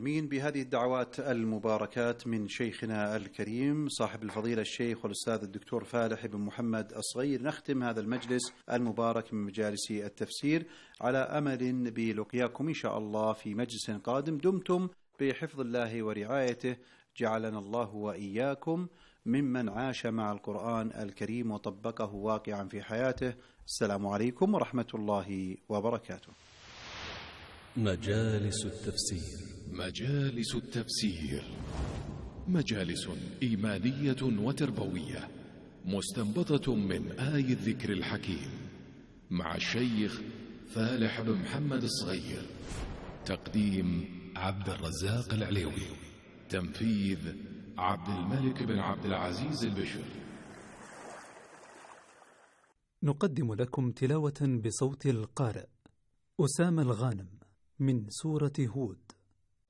المسلمين بهذه الدعوات المباركات من شيخنا الكريم صاحب الفضيلة الشيخ والأستاذ الدكتور فالح بن محمد الصغير، نختم هذا المجلس المبارك من مجالس التفسير على أمل بلقياكم إن شاء الله في مجلس قادم. دمتم بحفظ الله ورعايته، جعلنا الله وإياكم ممن عاش مع القرآن الكريم وطبقه واقعا في حياته. السلام عليكم ورحمة الله وبركاته. مجالس التفسير. مجالس التفسير مجالس إيمانية وتربوية مستنبطة من آي الذكر الحكيم مع الشيخ فالح بن محمد الصغير. تقديم عبد الرزاق العليوي. تنفيذ عبد الملك بن عبد العزيز البشر. نقدم لكم تلاوة بصوت القارئ أسامة الغانم من سورة هود.